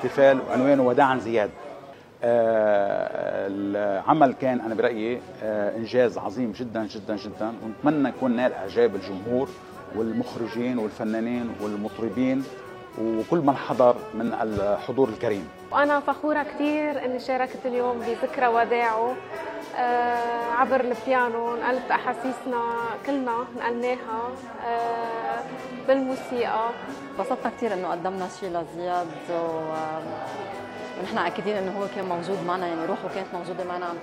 الاحتفال وعنوانه وداعا زياد. العمل كان أنا برأيي إنجاز عظيم جدا جدا جدا، ونتمنى يكون نال إعجاب الجمهور والمخرجين والفنانين والمطربين وكل من حضر من الحضور الكريم. وأنا فخورة كثير أني شاركت اليوم بذكرى وداعه عبر البيانو. نقلت أحاسيسنا كلنا نقلناها بالموسيقى. انبسطنا كثير إنه قدمنا شيء لزياد، ونحن أكيدين إنه هو كان موجود معنا، يعني روحه كانت موجودة معنا.